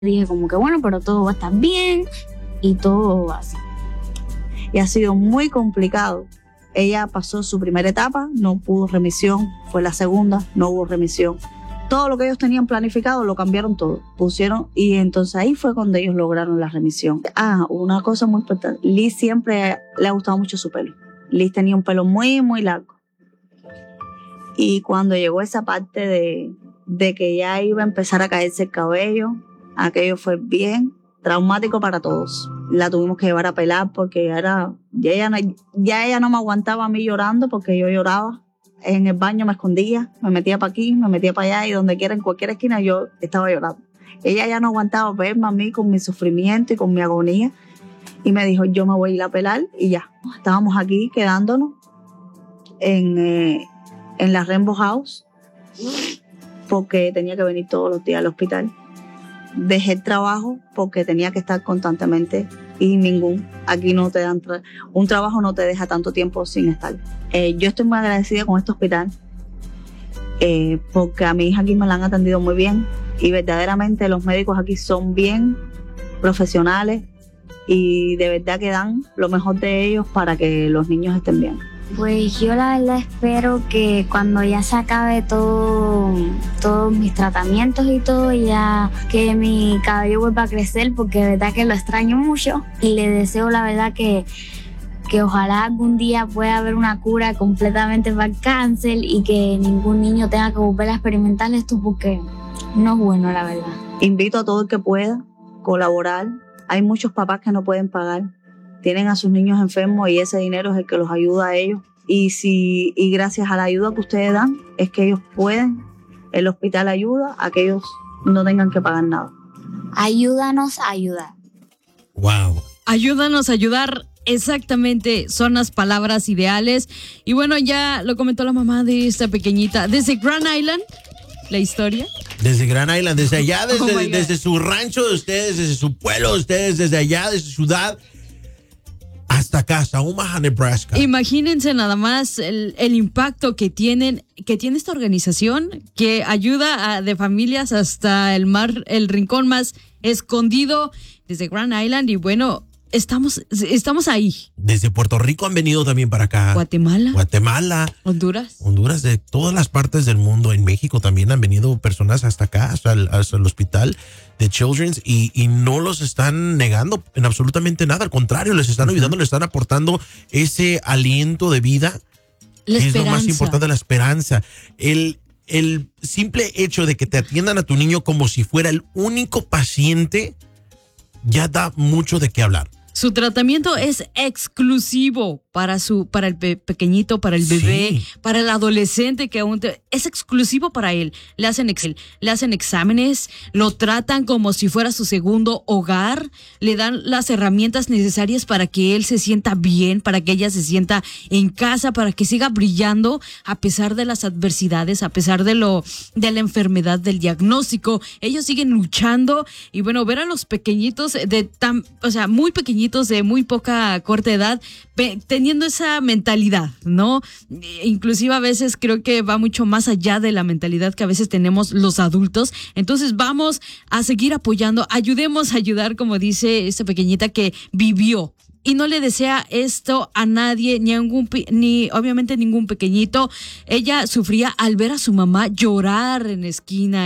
Dije como que bueno, pero todo va a estar bien y todo va así. Y ha sido muy complicado. Ella pasó su primera etapa, no pudo remisión, fue la segunda, no hubo remisión. Todo lo que ellos tenían planificado lo cambiaron todo, pusieron, y entonces ahí fue cuando ellos lograron la remisión. Una cosa muy importante, Liz siempre le ha gustado mucho su pelo. Liz tenía un pelo muy, muy largo. Y cuando llegó esa parte de que ya iba a empezar a caerse el cabello, aquello fue bien traumático para todos. La tuvimos que llevar a pelar porque ya ella no me aguantaba a mí llorando, porque yo lloraba. En el baño me escondía, me metía para aquí, me metía para allá, y donde quiera, en cualquier esquina, yo estaba llorando. Ella ya no aguantaba verme a mí con mi sufrimiento y con mi agonía, y me dijo, yo me voy a ir a pelar, y ya. Estábamos aquí quedándonos en la Rainbow House, porque tenía que venir todos los días al hospital. Dejé el trabajo porque tenía que estar constantemente, y aquí no te dan, un trabajo no te deja tanto tiempo sin estar. Yo estoy muy agradecida con este hospital, porque a mi hija aquí me la han atendido muy bien, y verdaderamente los médicos aquí son bien profesionales, y de verdad que dan lo mejor de ellos para que los niños estén bien. Pues yo la verdad espero que cuando ya se acabe todos mis tratamientos y todo, ya que mi cabello vuelva a crecer, porque de verdad que lo extraño mucho, y le deseo la verdad que ojalá algún día pueda haber una cura completamente para el cáncer y que ningún niño tenga que volver a experimentar esto, porque no es bueno, la verdad. Invito a todo el que pueda colaborar. Hay muchos papás que no pueden pagar, tienen a sus niños enfermos, y ese dinero es el que los ayuda a ellos. Y gracias a la ayuda que ustedes dan, es que ellos pueden, el hospital ayuda a que ellos no tengan que pagar nada. Ayúdanos a ayudar. Wow. Ayúdanos a ayudar. Exactamente, son las palabras ideales. Y bueno, ya lo comentó la mamá de esta pequeñita, desde Grand Island, la historia. Desde Grand Island, desde allá, desde su rancho de ustedes, desde su pueblo de ustedes, desde allá, desde su ciudad, hasta acá, hasta Omaha, Nebraska. Imagínense nada más el impacto que tiene esta organización, que ayuda de familias hasta el rincón más escondido, desde Grand Island. Y bueno, estamos ahí. Desde Puerto Rico han venido también para acá. Guatemala. Honduras, de todas las partes del mundo. En México también han venido personas hasta acá, hasta el hospital de Children's, y no los están negando en absolutamente nada. Al contrario, les están ayudando, les están aportando ese aliento de vida. La esperanza. Es lo más importante, la esperanza. El simple hecho de que te atiendan a tu niño como si fuera el único paciente ya da mucho de qué hablar. Su tratamiento es exclusivo para el pequeñito, para el bebé, sí, para el adolescente que aún es exclusivo para él. Le hacen exámenes, lo tratan como si fuera su segundo hogar, le dan las herramientas necesarias para que él se sienta bien, para que ella se sienta en casa, para que siga brillando a pesar de las adversidades, a pesar de la enfermedad, del diagnóstico. Ellos siguen luchando, y bueno, ver a los pequeñitos muy pequeñitos, de muy poca corta edad, teniendo esa mentalidad, ¿no? Inclusive a veces creo que va mucho más allá de la mentalidad que a veces tenemos los adultos. Entonces vamos a seguir apoyando, ayudemos a ayudar, como dice esta pequeñita que vivió y no le desea esto a nadie, ni obviamente ningún pequeñito. Ella sufría al ver a su mamá llorar en la esquina,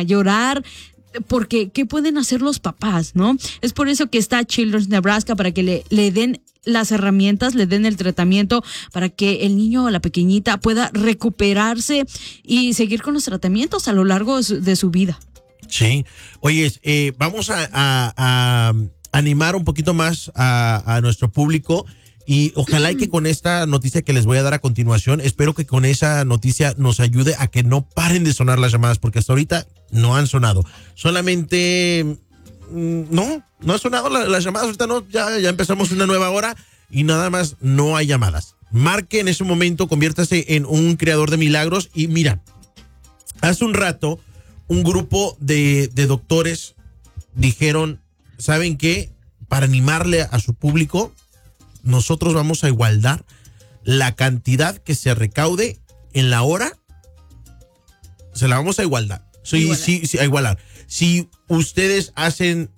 porque ¿qué pueden hacer los papás, no? Es por eso que está Children's Nebraska, para que le den las herramientas, le den el tratamiento, para que el niño o la pequeñita pueda recuperarse y seguir con los tratamientos a lo largo de su vida. Sí. Oye, vamos a animar un poquito más a nuestro público, y ojalá y que con esta noticia que les voy a dar a continuación, espero que con esa noticia nos ayude a que no paren de sonar las llamadas, porque hasta ahorita no han sonado. Solamente no han sonado las llamadas. Ahorita no, ya empezamos una nueva hora y nada más no hay llamadas. Marque en ese momento, conviértase en un creador de milagros. Y mira, hace un rato un grupo de doctores dijeron, ¿saben qué? Para animarle a su público, nosotros vamos a igualar la cantidad que se recaude en la hora, se la vamos a igualar. Sí, a igualar. Si ustedes hacen